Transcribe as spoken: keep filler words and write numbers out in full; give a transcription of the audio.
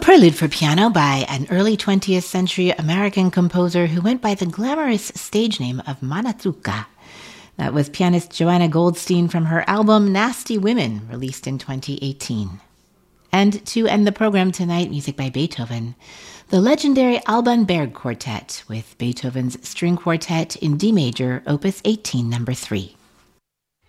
Prelude for piano by an early twentieth century American composer who went by the glamorous stage name of Manatsuka. That was pianist Joanna Goldstein from her album Nasty Women, released in twenty eighteen. And to end the program tonight, music by Beethoven, the legendary Alban Berg Quartet with Beethoven's String Quartet in D major, Opus eighteen, number three.